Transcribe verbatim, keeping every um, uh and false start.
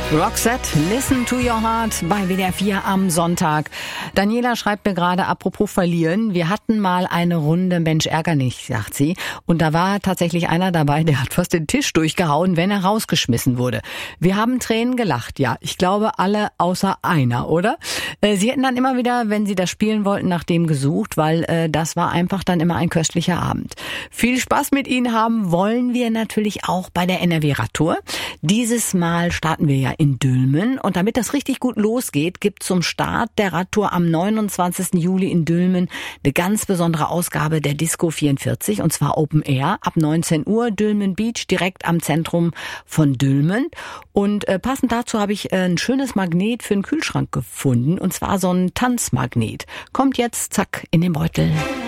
Roxette, Listen to Your Heart bei W D R vier am Sonntag. Daniela schreibt mir gerade, apropos verlieren, wir hatten mal eine Runde Mensch ärger nicht, sagt sie. Und da war tatsächlich einer dabei, der hat fast den Tisch durchgehauen, wenn er rausgeschmissen wurde. Wir haben Tränen gelacht, ja. Ich glaube alle außer einer, oder? Äh, sie hätten dann immer wieder, wenn sie das spielen wollten, nach dem gesucht, weil äh, das war einfach dann immer ein köstlicher Abend. Viel Spaß mit Ihnen haben wollen wir natürlich auch bei der N R W-Radtour. Dieses Mal starten wir ja in Dülmen. Und damit das richtig gut losgeht, gibt zum Start der Radtour am neunundzwanzigsten Juli in Dülmen eine ganz besondere Ausgabe der Disco vierundvierzig, und zwar Open Air ab neunzehn Uhr, Dülmen Beach, direkt am Zentrum von Dülmen. Und äh, passend dazu habe ich äh, ein schönes Magnet für den Kühlschrank gefunden, und zwar so ein Tanzmagnet. Kommt jetzt, zack, in den Beutel.